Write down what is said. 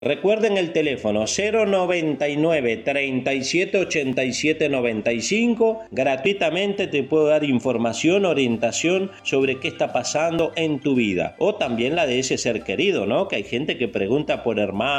Recuerden el teléfono 099 37 87 95. Gratuitamente te puedo dar información, orientación sobre qué está pasando en tu vida. O también la de ese ser querido, ¿no? Que hay gente que pregunta por hermanos,